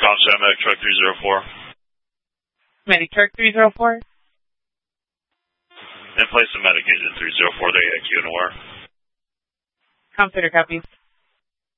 Comstat, Medic Truck 304. Medic Truck 304. In place of Medic Agent 304, they IQ and OR. Computer copies.